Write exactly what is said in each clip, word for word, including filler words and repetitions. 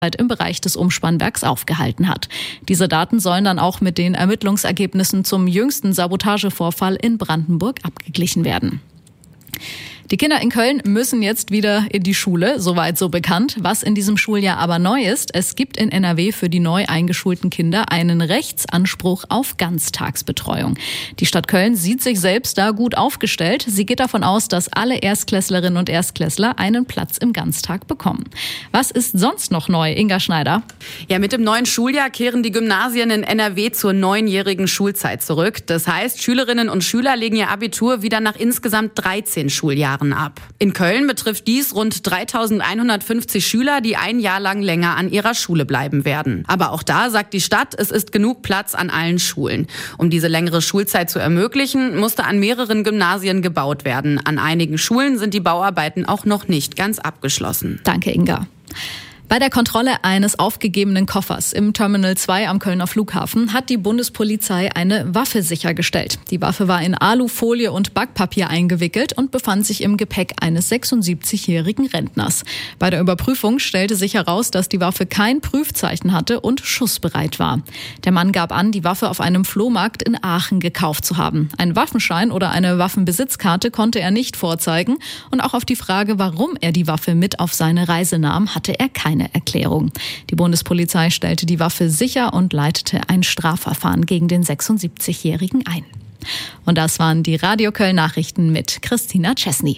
im Bereich des Umspannwerks aufgehalten hat. Diese Daten sollen dann auch mit den Ermittlungsergebnissen zum jüngsten Sabotagevorfall in Brandenburg abgeglichen werden. Die Kinder in Köln müssen jetzt wieder in die Schule, soweit so bekannt. Was in diesem Schuljahr aber neu ist, es gibt in N R W für die neu eingeschulten Kinder einen Rechtsanspruch auf Ganztagsbetreuung. Die Stadt Köln sieht sich selbst da gut aufgestellt. Sie geht davon aus, dass alle Erstklässlerinnen und Erstklässler einen Platz im Ganztag bekommen. Was ist sonst noch neu, Inga Schneider? Ja, mit dem neuen Schuljahr kehren die Gymnasien in N R W zur neunjährigen Schulzeit zurück. Das heißt, Schülerinnen und Schüler legen ihr Abitur wieder nach insgesamt dreizehn Schuljahren ab. In Köln betrifft dies rund dreitausendeinhundertfünfzig Schüler, die ein Jahr lang länger an ihrer Schule bleiben werden. Aber auch da sagt die Stadt, es ist genug Platz an allen Schulen. Um diese längere Schulzeit zu ermöglichen, musste an mehreren Gymnasien gebaut werden. An einigen Schulen sind die Bauarbeiten auch noch nicht ganz abgeschlossen. Danke, Inga. Bei der Kontrolle eines aufgegebenen Koffers im Terminal zwei am Kölner Flughafen hat die Bundespolizei eine Waffe sichergestellt. Die Waffe war in Alufolie und Backpapier eingewickelt und befand sich im Gepäck eines sechsundsiebzigjährigen Rentners. Bei der Überprüfung stellte sich heraus, dass die Waffe kein Prüfzeichen hatte und schussbereit war. Der Mann gab an, die Waffe auf einem Flohmarkt in Aachen gekauft zu haben. Einen Waffenschein oder eine Waffenbesitzkarte konnte er nicht vorzeigen und auch auf die Frage, warum er die Waffe mit auf seine Reise nahm, hatte er keine Erklärung. Die Bundespolizei stellte die Waffe sicher und leitete ein Strafverfahren gegen den sechsundsiebzigjährigen ein. Und das waren die Radio Köln Nachrichten mit Christina Chesney.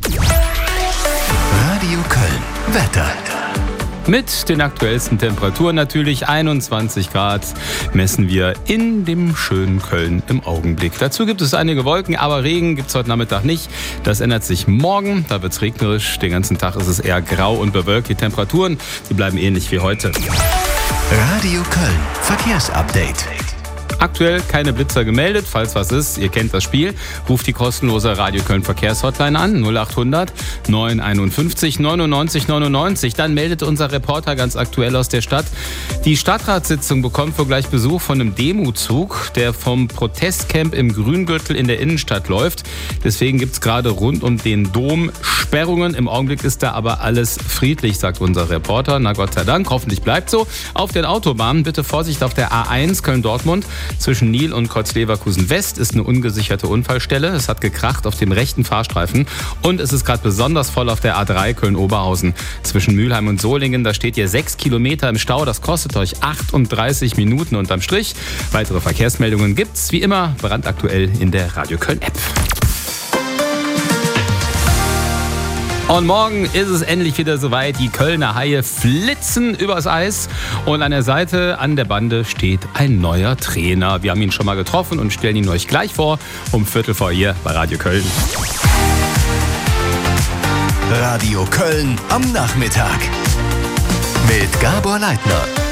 Radio Köln Wetter. Mit den aktuellsten Temperaturen natürlich einundzwanzig Grad messen wir in dem schönen Köln im Augenblick. Dazu gibt es einige Wolken, aber Regen gibt es heute Nachmittag nicht. Das ändert sich morgen, da wird es regnerisch. Den ganzen Tag ist es eher grau und bewölkt. Die Temperaturen, die bleiben ähnlich wie heute. Radio Köln Verkehrsupdate. Aktuell keine Blitzer gemeldet, falls was ist, ihr kennt das Spiel. Ruft die kostenlose Radio Köln Verkehrshotline an, null achthundert neunhunderteinundfünfzig neunundneunzig neunundneunzig. Dann meldet unser Reporter ganz aktuell aus der Stadt. Die Stadtratssitzung bekommt wohl gleich Besuch von einem Demozug, der vom Protestcamp im Grüngürtel in der Innenstadt läuft. Deswegen gibt es gerade rund um den Dom Sperrungen. Im Augenblick ist da aber alles friedlich, sagt unser Reporter. Na Gott sei Dank, hoffentlich bleibt so. Auf den Autobahnen bitte Vorsicht auf der A eins Köln-Dortmund. Zwischen Nil und Kreuz-Leverkusen West ist eine ungesicherte Unfallstelle. Es hat gekracht auf dem rechten Fahrstreifen. Und es ist gerade besonders voll auf der A drei Köln-Oberhausen. Zwischen Mülheim und Solingen, da steht ihr sechs Kilometer im Stau. Das kostet euch achtunddreißig Minuten unterm Strich. Weitere Verkehrsmeldungen gibt's wie immer brandaktuell in der Radio Köln App. Und morgen ist es endlich wieder soweit. Die Kölner Haie flitzen übers Eis. Und an der Seite, an der Bande, steht ein neuer Trainer. Wir haben ihn schon mal getroffen und stellen ihn euch gleich vor. Um Viertel vor hier bei Radio Köln. Radio Köln am Nachmittag. Mit Gabor Leitner.